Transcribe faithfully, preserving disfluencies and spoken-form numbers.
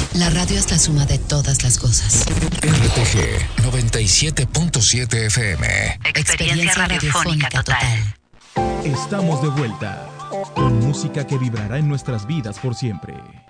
La radio es la suma de todas las cosas. R T G noventa y siete punto siete F M. Experiencia, Experiencia radiofónica, radiofónica total. Estamos de vuelta con música que vibrará en nuestras vidas por siempre.